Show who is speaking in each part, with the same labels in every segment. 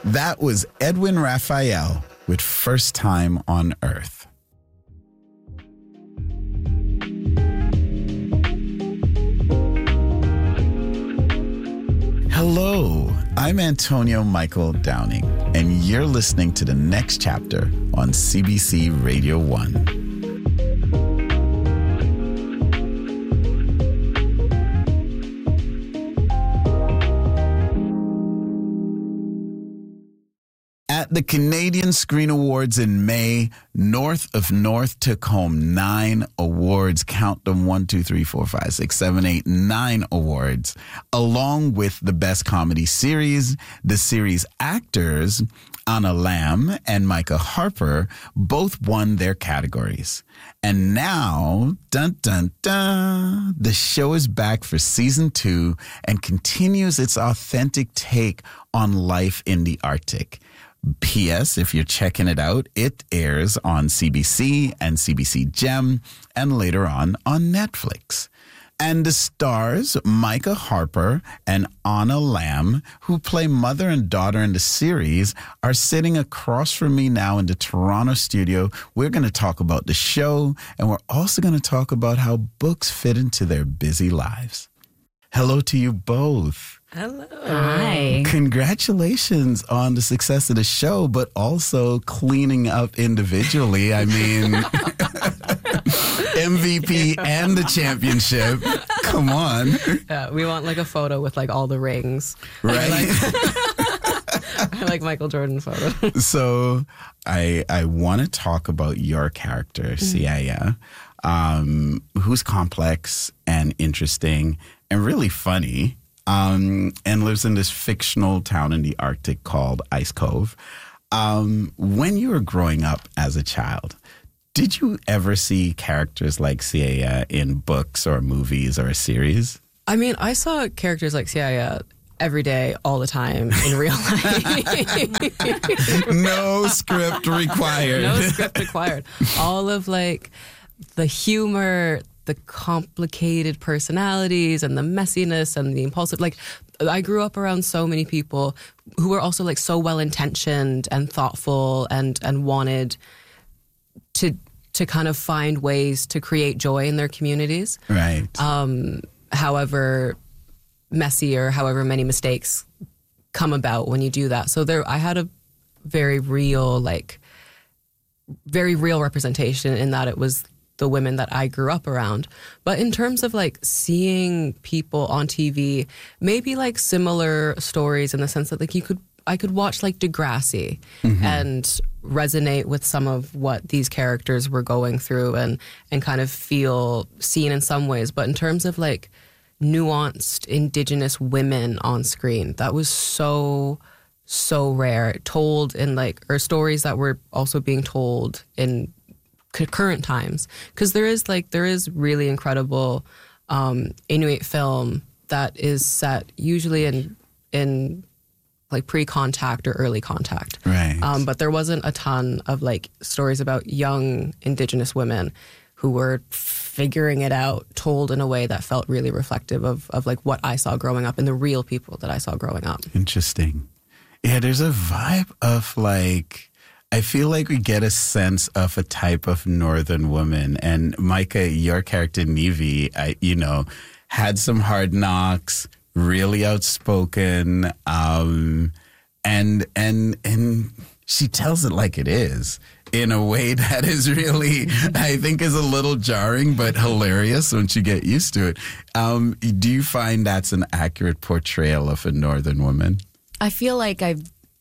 Speaker 1: That was Edwin Raphael with First Time on Earth. Hello, I'm Antonio Michael Downing, and you're listening to the next chapter on CBC Radio 1. At the Canadian Screen Awards in May, North of North took home 9 awards. Count them: 1, 2, 3, 4, 5, 6, 7, 8, 9 awards, along with the Best Comedy Series. The series actors, Anna Lamb and Micah Harper, both won their categories. And now, dun, dun, dun, the show is back for season 2 and continues its authentic take on life in the Arctic. P.S. If you're checking it out, it airs on CBC and CBC Gem and later on Netflix. And the stars, Micah Harper and Anna Lamb, who play mother and daughter in the series, are sitting across from me now in the Toronto studio. We're going to talk about the show, and we're also going to talk about how books fit into their busy lives. Hello to you both.
Speaker 2: Hello.
Speaker 3: Hi.
Speaker 1: Congratulations on the success of the show, but also cleaning up individually. I mean, MVP and the championship. Come on.
Speaker 2: Yeah, we want like a photo with like all the rings.
Speaker 1: Right?
Speaker 2: I like Michael Jordan photo.
Speaker 1: So I want to talk about your character, Siaya, who's complex and interesting and really funny. And lives in this fictional town in the Arctic called Ice Cove. When you were growing up as a child, did you ever see characters like Siaya in books or movies or a series?
Speaker 2: I mean, I saw characters like Siaya every day, all the time in real life.
Speaker 1: No script required.
Speaker 2: No script required. All of like the humor, the complicated personalities and the messiness and the impulsive. Like, I grew up around so many people who were also like so well-intentioned and thoughtful and wanted to kind of find ways to create joy in their communities.
Speaker 1: Right.
Speaker 2: However messy or however many mistakes come about when you do that. So I had a very real representation in that it was the women that I grew up around. But in terms of like seeing people on TV, maybe like similar stories in the sense that like I could watch like Degrassi and resonate with some of what these characters were going through and kind of feel seen in some ways. But in terms of like nuanced Indigenous women on screen, that was so rare, told in like, or stories that were also being told in current times, because there is really incredible Inuit film that is set usually in like pre-contact or early contact,
Speaker 1: Right.
Speaker 2: But there wasn't a ton of like stories about young Indigenous women who were figuring it out, told in a way that felt really reflective of like what I saw growing up and the real people that I saw growing up.
Speaker 1: Interesting. Yeah, there's a vibe of like, I feel like we get a sense of a type of northern woman. And Micah, your character, Nivi, had some hard knocks, really outspoken, and she tells it like it is in a way that is really, I think, is a little jarring, but hilarious once you get used to it. Do you find that's an accurate portrayal of a northern woman?
Speaker 3: I feel like I've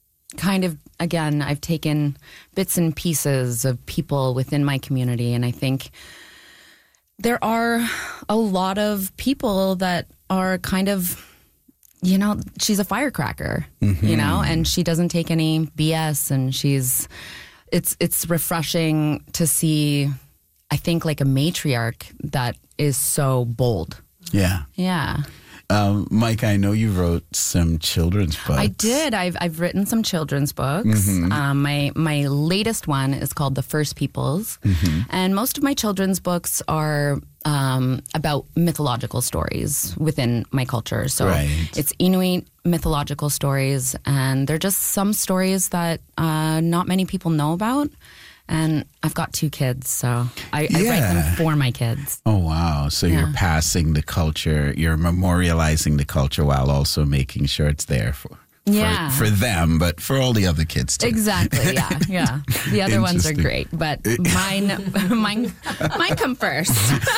Speaker 3: taken bits and pieces of people within my community, and I think there are a lot of people that are kind of, she's a firecracker, and she doesn't take any BS, and it's refreshing to see, I think, like a matriarch that is so bold.
Speaker 1: Yeah.
Speaker 3: Yeah.
Speaker 1: Mike, I know you wrote some children's books.
Speaker 3: I did. I've written some children's books. My latest one is called The First Peoples, and most of my children's books are about mythological stories within my culture. So it's Inuit mythological stories, and they're just some stories that not many people know about. And I've got 2 kids, so I write them for my kids.
Speaker 1: Oh, wow. So you're passing the culture, you're memorializing the culture while also making sure it's there for them, but for all the other kids too.
Speaker 3: Exactly, yeah. The other ones are great, but mine come first.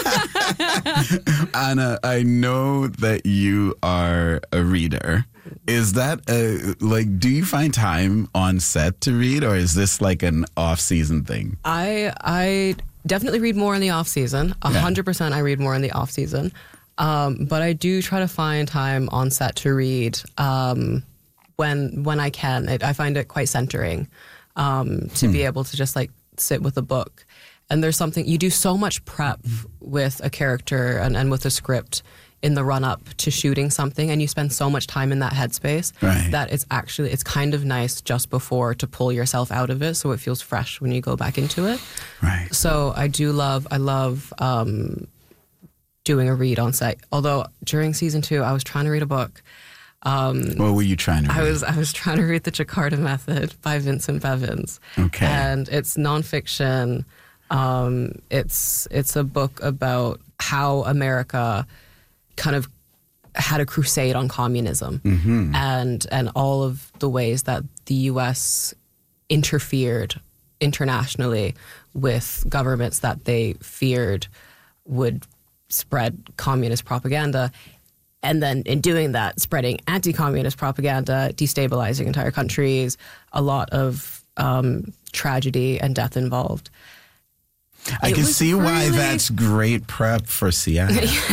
Speaker 1: Anna, I know that you are a reader. Is that do you find time on set to read, or is this like an off-season thing?
Speaker 2: I definitely read more in the off season. 100% I read more in the off season. But I do try to find time on set to read when I can. I find it quite centering to be able to just like sit with a book. And there's something, you do so much prep with a character and with a script in the run up to shooting something, and you spend so much time in that headspace that it's kind of nice just before to pull yourself out of it, so it feels fresh when you go back into it.
Speaker 1: Right.
Speaker 2: So I love doing a read on set. Although during season 2, I was trying to read a book.
Speaker 1: What were you trying to read?
Speaker 2: I was trying to read The Jakarta Method by Vincent Bevins.
Speaker 1: Okay.
Speaker 2: And it's nonfiction. It's a book about how America kind of had a crusade on communism and all of the ways that the U.S. interfered internationally with governments that they feared would spread communist propaganda. And then in doing that, spreading anti-communist propaganda, destabilizing entire countries, a lot of tragedy and death involved.
Speaker 1: I can see why that's great prep for Seattle.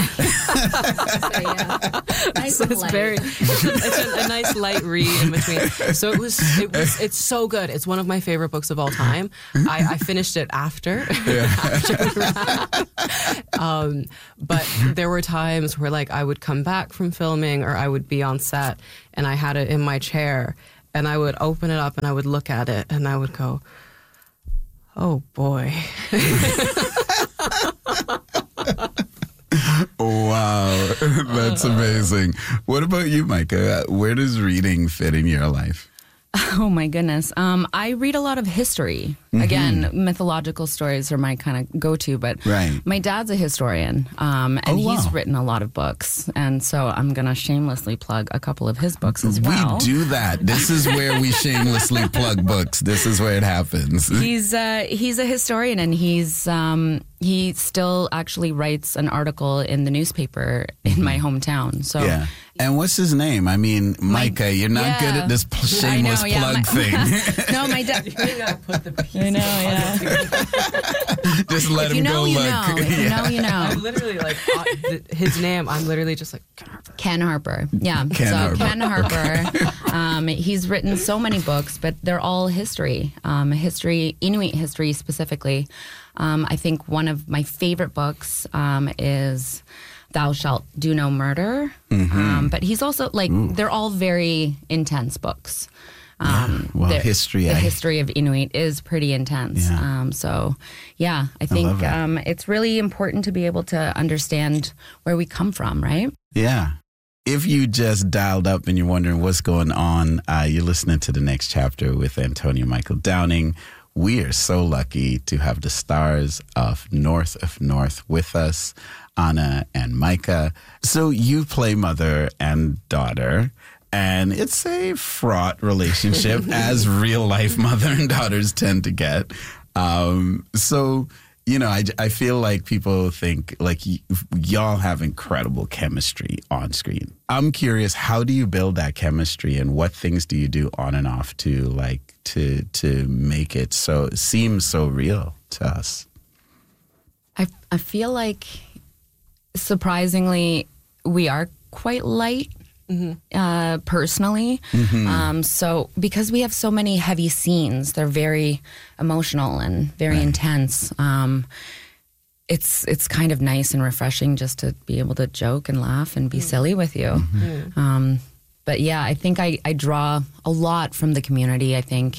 Speaker 2: It's a nice light read in between. So it's so good. It's one of my favorite books of all time. I finished it after but there were times where like I would come back from filming or I would be on set and I had it in my chair and I would open it up and I would look at it and I would go, oh boy.
Speaker 1: Wow, that's amazing. What about you, Micah? Where does reading fit in your life?
Speaker 3: Oh my goodness. I read a lot of history. Again, mythological stories are my kind of go-to, but my dad's a historian, and he's written a lot of books. And so I'm going to shamelessly plug a couple of his books as well.
Speaker 1: We do that. This is where we shamelessly plug books. This is where it happens.
Speaker 3: He's a historian, and he still actually writes an article in the newspaper in my hometown. So
Speaker 1: yeah. And what's his name? I mean, Micah, you're not good at this shameless plug thing.
Speaker 3: No, my dad.
Speaker 2: You gotta put the piece.
Speaker 3: I know, yeah.
Speaker 1: Just let him go look.
Speaker 3: If you know, you know.
Speaker 2: I'm literally like, his name, I'm literally just like,
Speaker 3: Ken Harper. Yeah. Ken Harper. He's written so many books, but they're all history. Inuit history specifically. I think one of my favorite books is Thou Shalt Do No Murder. But he's also they're all very intense books.
Speaker 1: The
Speaker 3: history of Inuit is pretty intense. I think it's really important to be able to understand where we come from, right?
Speaker 1: Yeah. If you just dialed up and you're wondering what's going on, you're listening to The Next Chapter with Antonio Michael Downing. We are so lucky to have the stars of North with us, Anna and Micah. So you play mother and daughter, and it's a fraught relationship, as real life mother and daughters tend to get. So, you know, I feel like people think like y'all have incredible chemistry on screen. I'm curious, how do you build that chemistry, and what things do you do on and off to make it seem so real to us?
Speaker 3: I feel like surprisingly we are quite light. Personally. So because we have so many heavy scenes, they're very emotional and very intense. it's kind of nice and refreshing just to be able to joke and laugh and be silly with you. But yeah, I think I draw a lot from the community. I think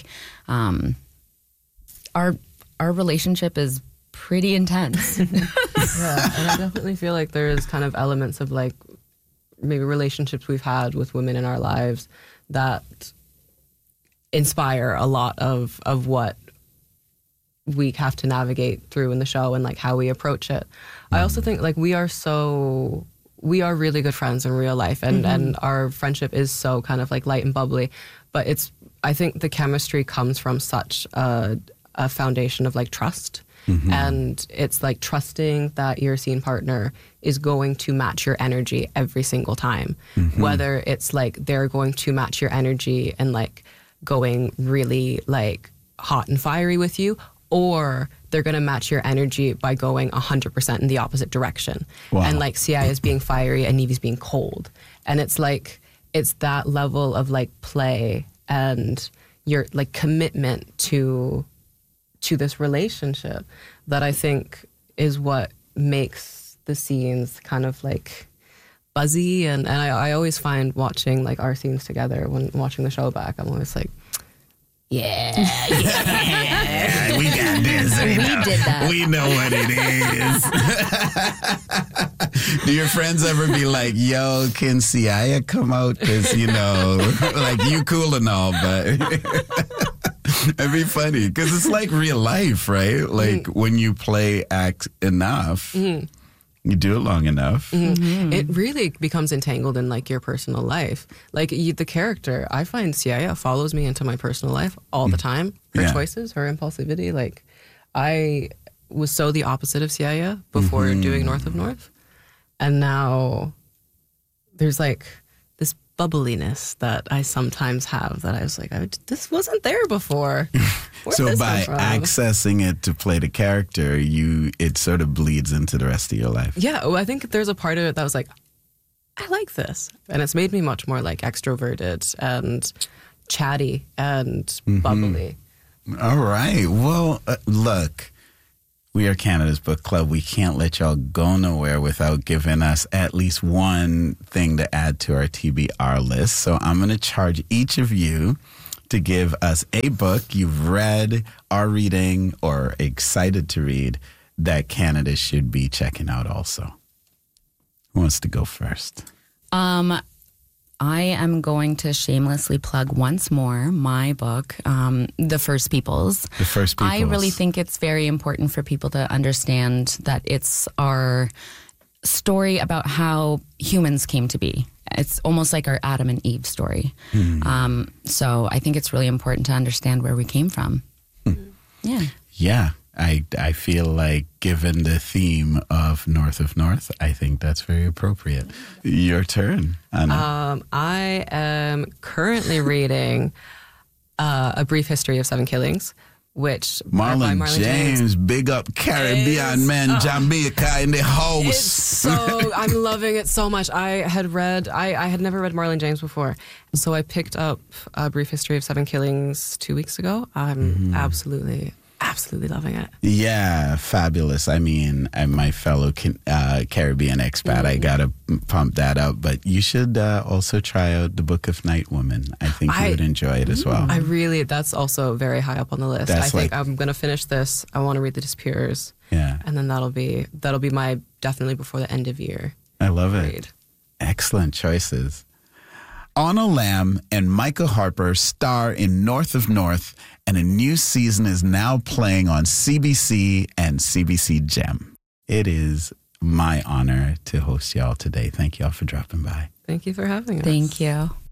Speaker 3: our relationship is pretty intense.
Speaker 2: Yeah, and I definitely feel like there's kind of elements of like maybe relationships we've had with women in our lives that inspire a lot of what we have to navigate through in the show and like how we approach it. I also think like we are really good friends in real life, and our friendship is so kind of like light and bubbly, but I think the chemistry comes from such a foundation of like trust. And it's like trusting that your scene partner is going to match your energy every single time. Whether it's like they're going to match your energy and like going really like hot and fiery with you, or they're going to match your energy by going 100% in the opposite direction.
Speaker 1: Wow.
Speaker 2: And like Siaya is being fiery and Nevy's being cold. And it's like, it's that level of like play and your like commitment to this relationship that I think is what makes the scenes kind of like buzzy. And I always find watching like our scenes together when watching the show back, I'm always like, yeah,
Speaker 1: we got this.
Speaker 3: We did that.
Speaker 1: We know what it is. Do your friends ever be like, yo, can Siaya come out? Because, you know, like you cool and all, but it'd be funny because it's like real life, right? Like when you play act enough, you do it long enough.
Speaker 2: It really becomes entangled in like your personal life. Like the character, I find Siaya follows me into my personal life all the time. Her choices, her impulsivity. Like I was so the opposite of Siaya before doing North of North. And now there's like this bubbliness that I sometimes have that I was like, this wasn't there before.
Speaker 1: So by accessing it to play the character, it sort of bleeds into the rest of your life.
Speaker 2: Yeah, well, I think there's a part of it that was like, I like this. And it's made me much more like extroverted and chatty and bubbly.
Speaker 1: All right. Well, look, we are Canada's Book Club. We can't let y'all go nowhere without giving us at least one thing to add to our TBR list. So I'm going to charge each of you to give us a book you've read, are reading, or excited to read that Canada should be checking out also. Who wants to go first?
Speaker 3: I am going to shamelessly plug once more my book, The First Peoples.
Speaker 1: The First Peoples.
Speaker 3: I really think it's very important for people to understand that it's our story about how humans came to be. It's almost like our Adam and Eve story. So I think it's really important to understand where we came from. Yeah.
Speaker 1: Yeah. I feel like given the theme of North of North, I think that's very appropriate. Your turn, Anna.
Speaker 2: I am currently reading A Brief History of Seven Killings, which
Speaker 1: Marlon James, big up Caribbean man, Jamaica in the house.
Speaker 2: It's so, I'm loving it so much. I had never read Marlon James before. So I picked up A Brief History of Seven Killings 2 weeks ago. I'm absolutely loving it.
Speaker 1: Yeah, fabulous. I mean, I'm my fellow Caribbean expat. I gotta pump that up. But you should also try out The Book of Night Woman. I think you would enjoy it as well.
Speaker 2: That's also very high up on the list. I think I'm gonna finish this. I want to read The Disappearers.
Speaker 1: Yeah,
Speaker 2: and then that'll be my definitely before the end of year.
Speaker 1: I love it.
Speaker 2: Read.
Speaker 1: Excellent choices. Anna Lamb and Micah Harper star in North of North, and a new season is now playing on CBC and CBC Gem. It is my honor to host y'all today. Thank y'all for dropping by.
Speaker 2: Thank you for having us.
Speaker 3: Thank you.